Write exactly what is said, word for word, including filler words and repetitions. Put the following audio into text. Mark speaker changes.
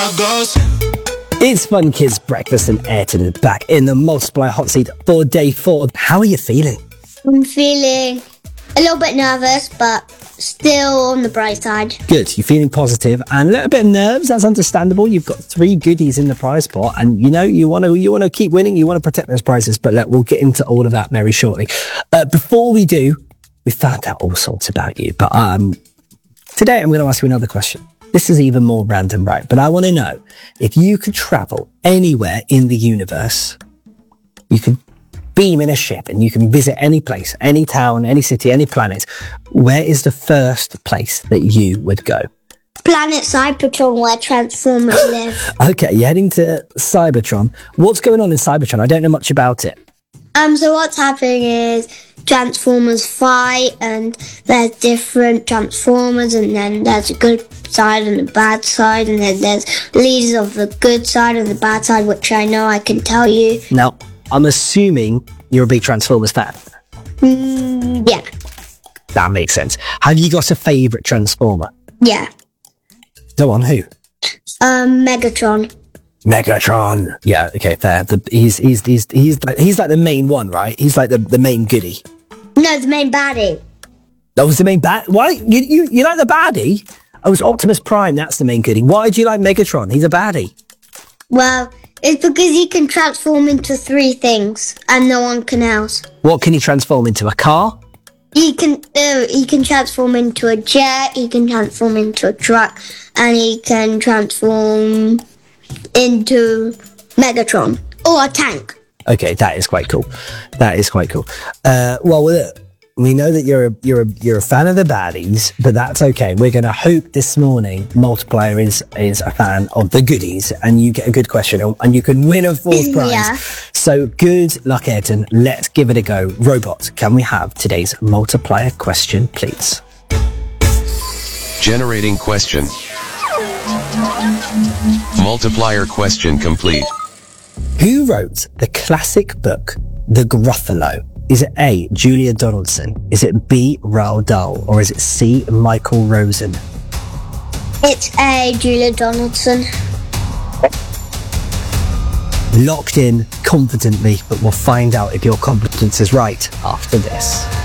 Speaker 1: how it goes.
Speaker 2: It's Fun Kids Breakfast and Ayrton is back in the multiplier hot seat for day four. How are you feeling?
Speaker 3: I'm feeling a little bit nervous, but still on the bright side.
Speaker 2: Good, you're feeling positive and a little bit of nerves. That's understandable. You've got three goodies in the prize pot, and you know you want to you want to keep winning. You want to protect those prizes. But look, we'll get into all of that very shortly. Uh, before we do, we found out all sorts about you. But um, today I'm going to ask you another question. This is even more random, right? But I want to know, if you could travel anywhere in the universe, you could beam in a ship and you can visit any place, any town, any city, any planet. Where is the first place that you would go?
Speaker 3: Planet Cybertron, where Transformers live.
Speaker 2: Okay, you're heading to Cybertron. What's going on in Cybertron? I don't know much about it.
Speaker 3: Um, so what's happening is Transformers fight, and there's different Transformers, and then there's a good side and a bad side, and then there's leaders of the good side and the bad side, which I know I can tell you.
Speaker 2: Now, I'm assuming you're a big Transformers fan.
Speaker 3: Mm, yeah.
Speaker 2: That makes sense. Have you got a favourite Transformer?
Speaker 3: Yeah.
Speaker 2: Go on, who?
Speaker 3: Um, Megatron.
Speaker 2: Megatron. Yeah, okay, fair. The, he's, he's, he's, he's, like, he's like the main one, right? He's like the, the main goodie.
Speaker 3: No, the main baddie.
Speaker 2: That was the main bad. Why? You, you, you like the baddie? Oh, it's Optimus Prime. That's the main goodie. Why do you like Megatron? He's a baddie.
Speaker 3: Well, it's because he can transform into three things, and no one can else.
Speaker 2: What can he transform into? A car?
Speaker 3: He can, uh, he can transform into a jet, he can transform into a truck, and he can transform into Megatron. Or a tank.
Speaker 2: Okay, that is quite cool. That is quite cool. Uh, well, look, we know that you're a, you're a, you're a fan of the baddies, but that's okay. We're going to hope this morning Multiplier is, is a fan of the goodies, and you get a good question, and you can win a fourth prize.
Speaker 3: Yeah.
Speaker 2: So good luck, Ayrton. Let's give it a go. Robot, can we have today's multiplier question, please?
Speaker 4: Generating question. Multiplier question complete.
Speaker 2: Who wrote the classic book, The Gruffalo? Is it A, Julia Donaldson? Is it B, Roald Dahl? Or is it C, Michael Rosen?
Speaker 3: It's A, Julia Donaldson.
Speaker 2: Locked in confidently, but we'll find out if your competence is right after this.